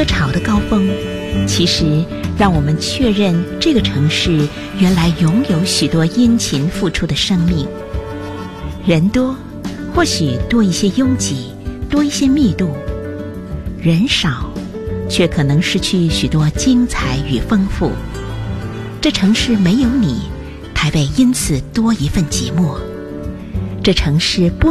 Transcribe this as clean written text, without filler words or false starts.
车潮的高峰，其实让我们确认这个城市原来拥有许多殷勤付出的生命。人多，或许多一些拥挤，多一些密度；人少，却可能失去许多精彩与丰富。这城市没有你，台北因此多一份寂寞。这城市不